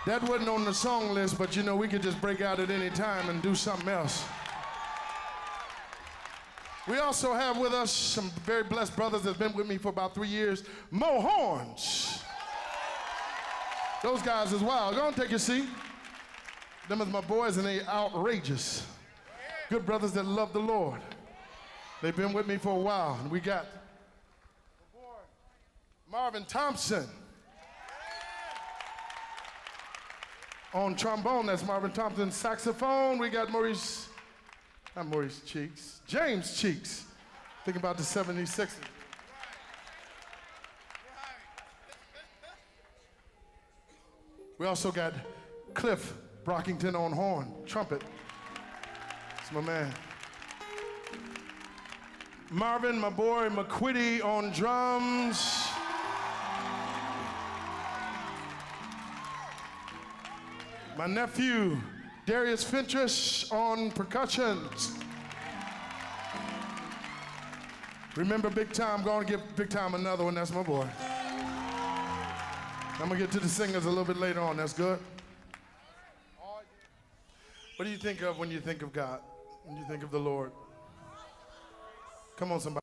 That wasn't on the song list, but you know, we could just break out at any time and do something else. We also have with us some very blessed brothers that's been with me for about 3 years. Mo Horns. Those guys is wild. Go and take your seat. Them is my boys and they outrageous. Good brothers that love the Lord. They've been with me for a while. And we got Marvin Thompson. On trombone, that's Marvin Thompson. Saxophone, we got James Cheeks. Think about the 76ers. We also got Cliff Brockington on horn, trumpet. That's my man. Marvin, my boy, McQuitty on drums. My nephew, Darius Fentress on percussions. Remember Big Time? I'm going to give Big Time another one. That's my boy. I'm going to get to the singers a little bit later on. That's good? What do you think of when you think of God? When you think of the Lord? Come on, somebody.